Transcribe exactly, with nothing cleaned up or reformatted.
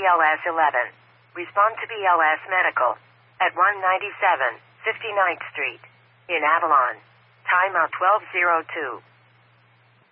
L S eleven. Respond to B L S Medical at one ninety-seven fifty-ninth Street in Avalon. Time out twelve oh two.